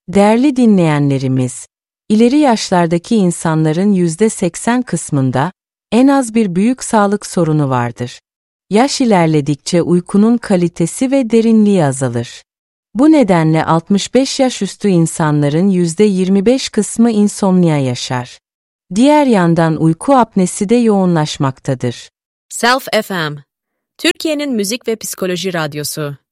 Değerli dinleyenlerimiz, ileri yaşlardaki insanların %80 kısmında en az bir büyük sağlık sorunu vardır. Yaş ilerledikçe uykunun kalitesi ve derinliği azalır. Bu nedenle 65 yaş üstü insanların %25 kısmı insomnia yaşar. Diğer yandan uyku apnesi de yoğunlaşmaktadır. Self FM, Türkiye'nin müzik ve psikoloji radyosu.